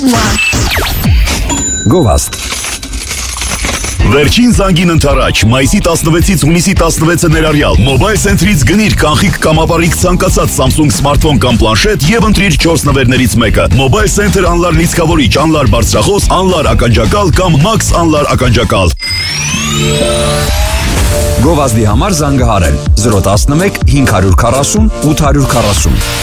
Գովաստ Վերջին զանգին ընթരാճ, մայիսի 16-ից հունիսի 16-ը ներառյալ Mobile Center-ից գնիր կանխիկ կամ ապարիկ ցանկացած Samsung սմարթֆոն կամ պլանշետ եւ ընտրիր 4 նվերներից մեկը։ Mobile Center անլար լիցքավորիչ, անլար բարձրախոս, անլար ականջակալ կամ Max անլար ականջակալ։ Գովազդի համար զանգահարել 011 540 840